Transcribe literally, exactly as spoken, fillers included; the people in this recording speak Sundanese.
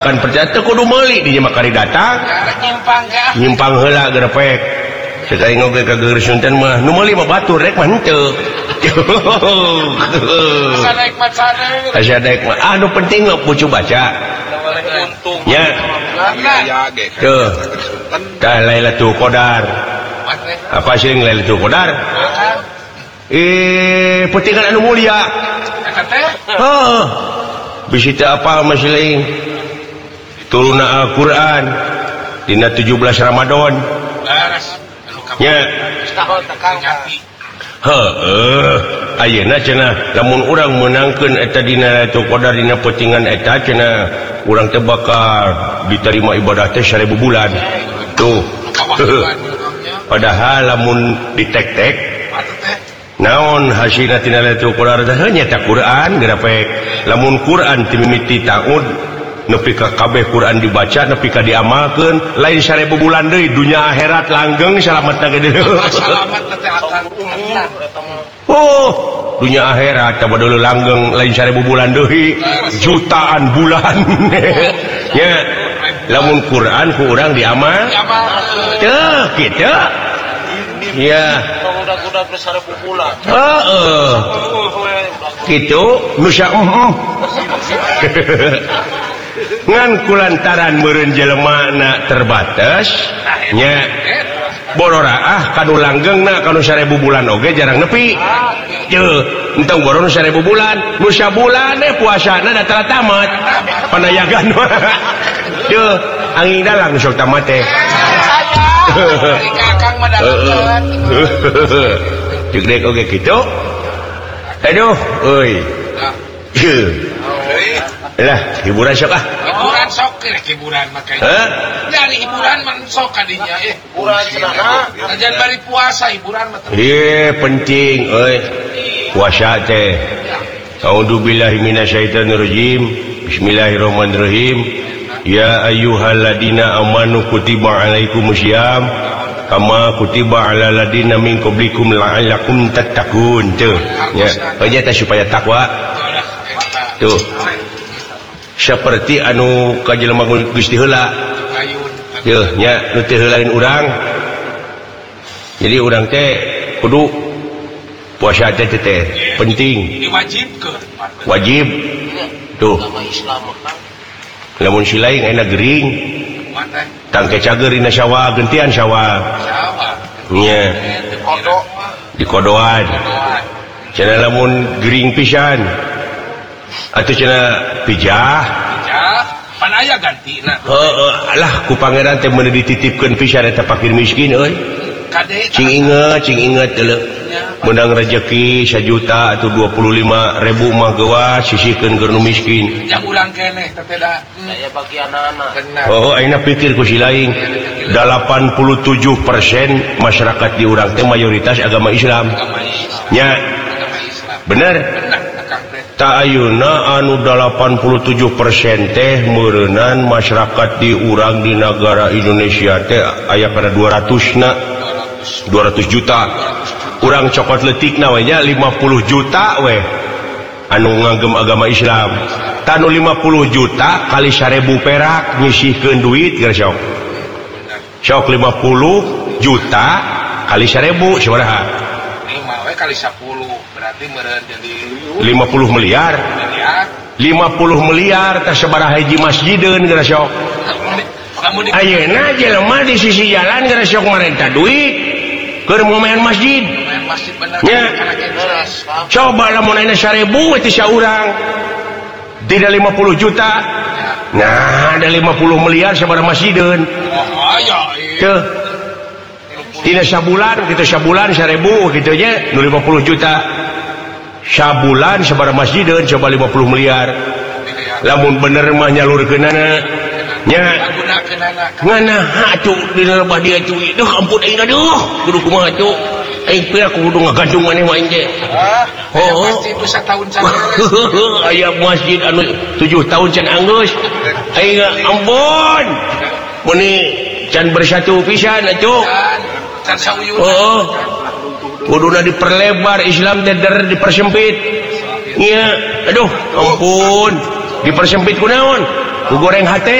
kan percaya kudu meuli di mah kari datang nyimpang ka nyimpang heula grepek sekali ngoge ka geus sunten mah nu meuli mah batur rek mah henteu asa daek mah sadeu asa daek mah ah nu penting mah pucu baca nya tuh tah Lailatul Qadar apa sih Lailatul Qadar eh pentingan anu mulia heeh bisi teh apa masih lain turuna Al-Quran dina tujuh belas Ramadan nya heeh ayeuna cenah lamun urang meunangkeun eta dina Lailatul Qadar dina pentingan eta cenah urang teh bakal diterima ibadah teh seribu bulan tuh padahal lamun ditek-tek naon hasilna tina Lailatul Qadar teh nya ta Quran grapek lamun Quran ti mimiti taun nepi ka kabeh Quran dibaca nepi ka diamalkeun lain seribu bulan deui dunya akhirat langgeng salametna ge deui salamet teh akan oh dunya akhirat teh badoeu langgeng lain seribu bulan deui jutaan bulan nya lamun Quran ku urang diamal teu kitu ya udah-udah seribu bulan heeh kitu nu saeueuh ngan kulantaran meureun jelemana terbatas nya bororaah kanu langgengna kanu seribu bulan oge jarang nepi teu entong boro nu seribu bulan nu sabulan eh puasana da tara tamat panayagan teu angin dalang sok tamat teh kakang mah dalang ceuk dek oge kitu aduh euy lah hiburan sok ah hiburan sok rek hiburan makanya heh nyari hiburan mah sok kadinya eh hiburan cenah ajan bari puasa hiburan mah ieu penting euy puasa teh a'udzubillahi minasyaitonir rajim bismillahirrahmanirrahim ya ayyuhalladzina amanu kutiba alaikumusiyam kama kutiba alal ladzina min qablikum la'allakum tattaqun teu nya nya teh supaya takwa tuh seperti anu kajelema Gusti heula teu nya nu teu heulain urang jadi urang teh kudu puasa teh teh penting diwajibkeun wajib tuh lamun si lain aya gering tangke cager dina syawal gentian syawal nya di kodoan cenah lamun gering pisan atuh cenah pijah pijah pan aya gantina heeh alah ku pangeran teh meuni dititipkeun pisan eta fakir miskin euy kade cing inget cing inget teu menang rezeki sejuta atau dua puluh lima ribu mah geus sisihkeun keur nu miskin yang ulang keneh teh da aya bagi anak-anak benar oh ayeuna pikir ku si lain delapan puluh tujuh persen masyarakat di urang teh mayoritas agama Islam nya bener ta ayeuna anu delapan puluh tujuh persen teh meureunan masyarakat di urang di negara Indonesia teh aya kana dua ratus na dua ratus juta urang cokot leutikna we nya lima puluh juta we anu ngagem agama Islam tanu lima puluh juta kali seribu perak nyisihkeun duit geus sok sok lima puluh juta kali seribu sabaraha lima we kali sepuluh berarti meureun jadi lima puluh miliar lima puluh miliar teh sabaraha hiji masjideun geus sok ayeuna jelema di sisi jalan geus sok marenta duit keur momean masjid masjid bener nya coba lamun aya seribu teh saurang tidak lima puluh juta nah ada lima puluh miliar sabaraha masjideun oh aya teu dina sabulan kitu sabulan seribu kitu nya nu lima puluh juta sabulan sabaraha masjideun coba lima puluh miliar lamun bener mah nyalurkeunana nya ngana atuh dina lebah dia tuh duh ampun aing aduh kudu kumaha tuh aing pira kudu ngagandung maneh mah aing teh oh masjid nu sataun can aya masjid anu tujuh tahun can anggeus aing ampun muni can bersatu pisan atuh can sauyuna oh kuduna diperlebar Islam teh der dipersempit nya aduh ampun dipersempit kunaon ku goreng hate